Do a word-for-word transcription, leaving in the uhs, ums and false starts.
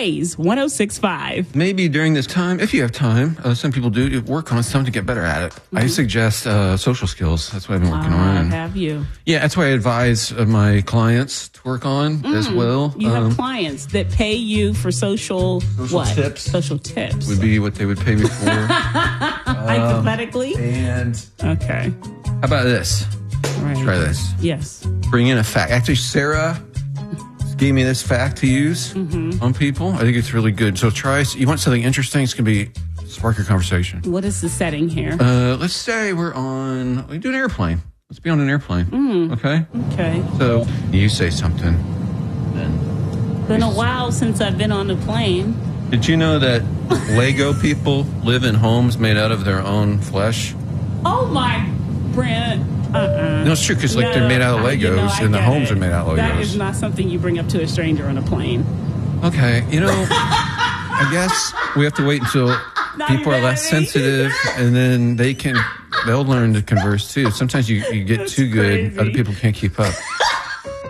Blaze one oh six point five. Maybe during this time, if you have time, uh, some people do work on something to get better at it. Mm-hmm. I suggest uh, social skills. That's what I've been working uh, on. Have you? Yeah, that's why I advise uh, my clients to work on mm, as well. You um, have clients that pay you for social, social what? tips. Social tips. Would be what they would pay me for. Hypothetically? Um, and okay. How about this? Right. Try this. Yes. Bring in a fact. Actually, Sarah gave me this fact to use mm-hmm. on people. I think it's really good. So try, you want something interesting, it's going to be spark your conversation. What is the setting here? Uh, let's say we're on, we do an airplane. Let's be on an airplane. Mm. Okay? Okay. So you say something. Then. Been a while since I've been on a plane. Did you know that Lego people live in homes made out of their own flesh? Oh my, Brent. Uh-uh. No, it's true, because like, no, they're made out of Legos, you know, and the homes it. are made out of Legos. That is not something you bring up to a stranger on a plane. Okay, you know, I guess we have to wait until not people are less sensitive, and then they can, they'll learn to converse too. Sometimes you, you get That's too good, crazy. other people can't keep up.